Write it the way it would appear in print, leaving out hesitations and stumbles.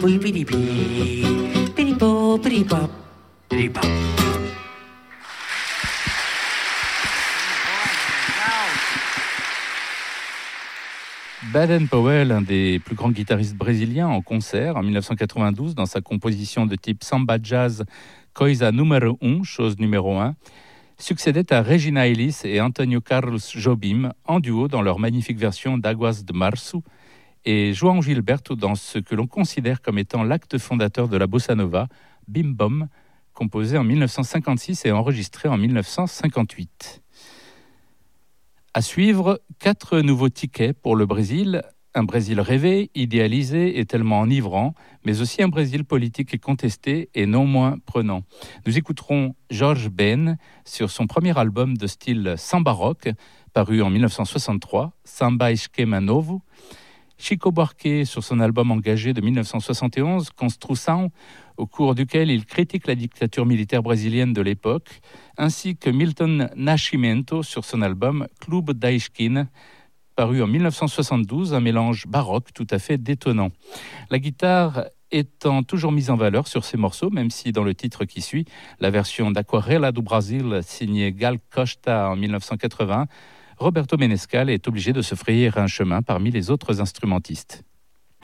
Baden-Powell, un des plus grands guitaristes brésiliens en concert en 1992 dans sa composition de type samba jazz Coisa Número 1, chose numéro 1, succédait à Regina Ellis et Antonio Carlos Jobim en duo dans leur magnifique version d'Aguas de Março et João Gilberto dans ce que l'on considère comme étant l'acte fondateur de la bossa nova, Bim Bom, composé en 1956 et enregistré en 1958. À suivre, 4 nouveaux tickets pour le Brésil, un Brésil rêvé, idéalisé et tellement enivrant, mais aussi un Brésil politique et contesté et non moins prenant. Nous écouterons Jorge Ben sur son premier album de style samba rock, paru en 1963, Samba Esquema Novo, Chico Buarque sur son album engagé de 1971, Construção, au cours duquel il critique la dictature militaire brésilienne de l'époque, ainsi que Milton Nascimento sur son album Clube da Esquina, paru en 1972, un mélange baroque tout à fait détonnant. La guitare étant toujours mise en valeur sur ces morceaux, même si dans le titre qui suit, la version d'Aquarela do Brasil signée Gal Costa en 1980, Roberto Menescal est obligé de se frayer un chemin parmi les autres instrumentistes.